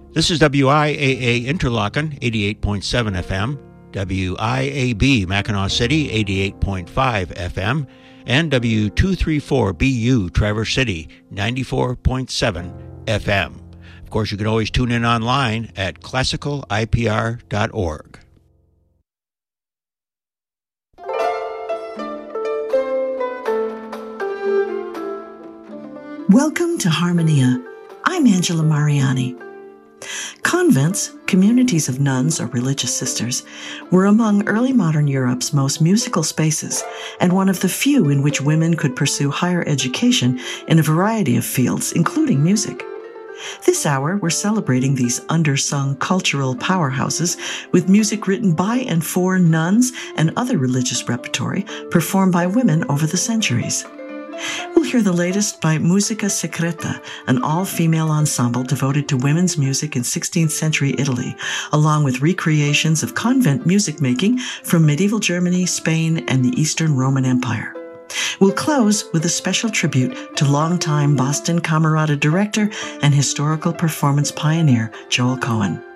This is WIAA Interlochen, 88.7 FM, WIAB Mackinac City, 88.5 FM, and W234BU Traverse City, 94.7 FM. Of course, you can always tune in online at classicalipr.org. Welcome to Harmonia. I'm Angela Mariani. Convents, communities of nuns or religious sisters, were among early modern Europe's most musical spaces and one of the few in which women could pursue higher education in a variety of fields, including music. This hour, we're celebrating these undersung cultural powerhouses with music written by and for nuns and other religious repertory performed by women over the centuries. We'll hear the latest by Musica Secreta, an all-female ensemble devoted to women's music in 16th century Italy, along with recreations of convent music making from medieval Germany, Spain, and the Eastern Roman Empire. We'll close with a special tribute to longtime Boston Camerata director and historical performance pioneer Joel Cohen.